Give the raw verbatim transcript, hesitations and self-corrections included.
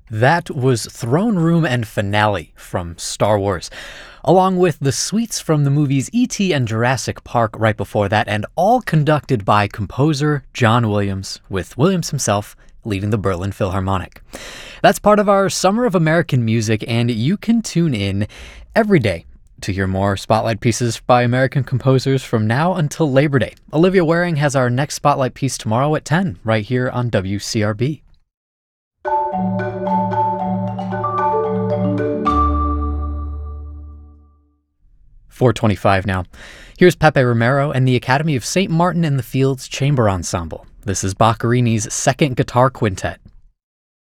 That was Throne Room and Finale from Star Wars, along with the suites from the movies E T and Jurassic Park right before that, and all conducted by composer John Williams, with Williams himself leading the Berlin Philharmonic. That's part of our Summer of American Music, and you can tune in every day to hear more spotlight pieces by American composers from now until Labor Day. Olivia Waring has our next spotlight piece tomorrow at ten, right here on W C R B. four twenty-five now. Here's Pepe Romero and the Academy of Saint Martin in the Fields Chamber Ensemble. This is Boccherini's Second Guitar Quintet.